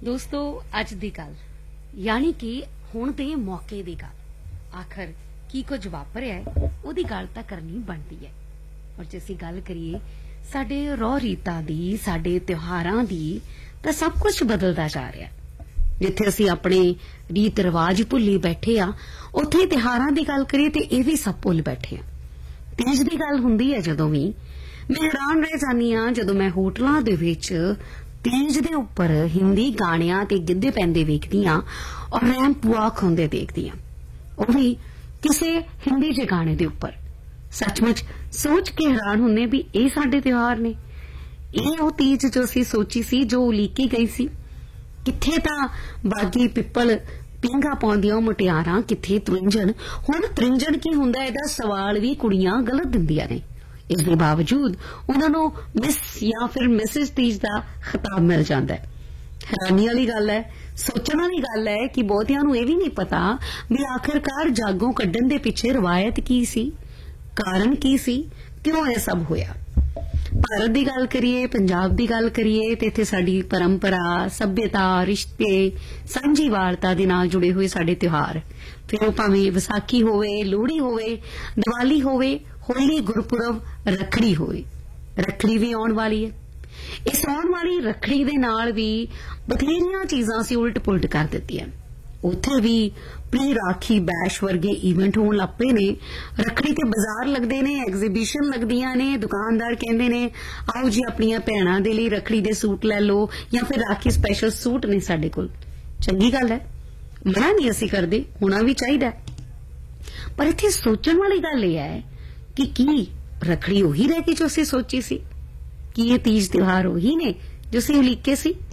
ਦੋਸਤੋ ਅੱਜ ਦੀ ਗੱਲ ਯਾਨੀ ਕਿ ਹੁਣ ਦੇ ਮੌਕੇ ਦੀ ਗੱਲ ਆਖਰ ਕੀ ਕੁਝ ਵਾਪਰਿਆ ਹੈ ਉਹਦੀ ਗੱਲ ਤਾਂ ਕਰਨੀ ਬਣਦੀ ਹੈ। ਔਰ ਜੇ ਅਸੀਂ ਗੱਲ ਕਰੀਏ ਸਾਡੇ ਰੌ ਰੀਤਾਂ ਦੀ ਸਾਡੇ ਤਿਉਹਾਰਾਂ ਦੀ ਤਾਂ ਸਭ ਕੁਝ ਬਦਲਦਾ ਜਾ ਰਿਹਾ। ਜਿੱਥੇ ਅਸੀਂ ਆਪਣੇ ਰੀਤ ਰਿਵਾਜ ਭੁੱਲੀ ਬੈਠੇ ਆ ਉੱਥੇ ਤਿਉਹਾਰਾਂ ਦੀ ਗੱਲ ਕਰੀਏ ਤੇ ਇਹ ਵੀ ਸਭ ਭੁੱਲ ਬੈਠੇ ਆ। ਤੀਜ ਦੀ ਗੱਲ ਹੁੰਦੀ ਹੈ ਜਦੋਂ ਵੀ ਮੈਂ ਹੈਰਾਨ ਰਹਿ ਜਾਂਦੀ ਆ ਜਦੋਂ ਮੈਂ ਹੋਟਲਾਂ ਦੇ ਵਿੱਚ ਤੀਜ ਦੇ ਉੱਪਰ ਹਿੰਦੀ ਗਾਣਿਆਂ ਤੇ ਗਿੱਧੇ ਪੈਂਦੇ ਵੇਖਦੀ ਆ ਔਰ ਰੈਂਪ ਵਾਕ ਹੁੰਦੇ ਦੇਖਦੀ ਆ ਉਹ ਵੀ ਕਿਸੇ ਹਿੰਦੀ ਦੇ ਗਾਣੇ ਦੇ ਉੱਪਰ। ਸੱਚਮੁੱਚ ਸੋਚ ਕੇ ਹੈਰਾਨ ਹੁੰਨੇ ਵੀ ਇਹ ਸਾਡੇ ਤਿਉਹਾਰ ਨੇ। ਇਹ ਉਹ ਤੀਜ ਜੋ ਅਸੀਂ ਸੋਚੀ ਸੀ ਜੋ ਉਲੀਕੀ ਗਈ ਸੀ। ਕਿੱਥੇ ਤਾਂ ਬਾਗੀ ਪਿੱਪਲ ਪੀਂਘਾਂ ਪਾਉਂਦੀਆਂ ਮੁਟਿਆਰਾਂ ਕਿੱਥੇ ਤ੍ਰਿੰਜਣ। ਹੁਣ ਤ੍ਰਿੰਜਣ ਕੀ ਹੁੰਦਾ ਇਹਦਾ ਸਵਾਲ ਵੀ ਕੁੜੀਆਂ ਗਲਤ ਦਿੰਦੀਆਂ ਨੇ। ਇਸ ਦੇ ਬਾਵਜੂਦ ਉਹਨਾਂ ਨੂੰ ਮਿਸ ਜਾਂ ਫਿਰ ਮਿਸਿਸ ਤੀਜ ਦਾ ਖਿਤਾਬ ਮਿਲ ਜਾਂਦਾ ਹੈ। ਹੈਰਾਨੀ ਵਾਲੀ ਗੱਲ ਹੈ, ਸੋਚਣ ਵਾਲੀ ਗੱਲ ਹੈ ਕਿ ਬਹੁਤਿਆਂ ਨੂੰ ਇਹ ਵੀ ਨਹੀਂ ਪਤਾ ਵੀ ਆਖਿਰਕਾਰ ਜਾਗੋਂ ਕੱਢਣ ਦੇ ਪਿੱਛੇ ਰਵਾਇਤ ਕੀ ਸੀ, ਕਾਰਨ ਕੀ ਸੀ, ਕਿਉਂ ਇਹ ਸਭ ਹੋਇਆ। ਭਾਰਤ ਦੀ ਗੱਲ ਕਰੀਏ, ਪੰਜਾਬ ਦੀ ਗੱਲ ਕਰੀਏ ਤੇ ਇੱਥੇ ਸਾਡੀ ਪਰੰਪਰਾ, ਸੱਭਿਅਤਾ, ਰਿਸ਼ਤੇ, ਸਾਂਝੀਵਾਲਤਾ ਦੇ ਨਾਲ ਜੁੜੇ ਹੋਏ ਸਾਡੇ ਤਿਉਹਾਰ, ਫਿਰ ਉਹ ਭਾਵੇਂ ਵਿਸਾਖੀ ਹੋਵੇ, ਲੋਹੜੀ ਹੋਵੇ, ਦੀਵਾਲੀ ਹੋਵੇ, ਹੋਲੀ, ਗੁਰਪੁਰਬ, ਰੱਖੜੀ ਹੋਵੇ। ਰੱਖੜੀ ਵੀ ਆਉਣ ਵਾਲੀ ਹੈ। ਇਸ ਆਉਣ ਵਾਲੀ ਰੱਖੜੀ ਦੇ ਨਾਲ ਵੀ ਬਥੇਰੀਆਂ ਚੀਜ਼ਾਂ ਅਸੀਂ ਉਲਟ ਪੁਲਟ ਕਰ ਦਿੱਤੀਆਂ। ਉੱਥੇ ਵੀ ਪ੍ਰੀ ਰਾਖੀ ਬੈਸ਼ ਵਰਗੇ ਈਵੈਂਟ ਹੋਣ ਲੱਗ ਪਏ ਨੇ। ਰੱਖੜੀ ਤੇ ਬਾਜ਼ਾਰ ਲੱਗਦੇ ਨੇ, ਐਗਜ਼ੀਬਿਸ਼ਨ ਲੱਗਦੀਆਂ ਨੇ, ਦੁਕਾਨਦਾਰ ਕਹਿੰਦੇ ਨੇ ਆਓ ਜੀ ਆਪਣੀਆਂ ਭੈਣਾਂ ਦੇ ਲਈ ਰੱਖੜੀ ਦੇ ਸੂਟ ਲੈ ਲਓ ਜਾਂ ਫਿਰ ਰਾਖੀ ਸਪੈਸ਼ਲ ਸੂਟ ਨੇ ਸਾਡੇ ਕੋਲ। ਚੰਗੀ ਗੱਲ ਹੈ, ਮਨਾ ਨਹੀਂ ਅਸੀਂ ਕਰਦੇ, ਹੋਣਾ ਵੀ ਚਾਹੀਦਾ। ਪਰ ਇੱਥੇ ਸੋਚਣ ਵਾਲੀ ਗੱਲ ਇਹ ਹੈ ਕਿ ਕੀ ਰੱਖੜੀ ਉਹੀ ਰਹਿ ਗਈ ਜੋ ਅਸੀਂ ਸੋਚੀ ਸੀ? ਕੀ ਇਹ ਤੀਜ ਤਿਉਹਾਰ ਉਹੀ ਨੇ ਜੋ ਅਸੀਂ ਉਲੀਕੇ ਸੀ?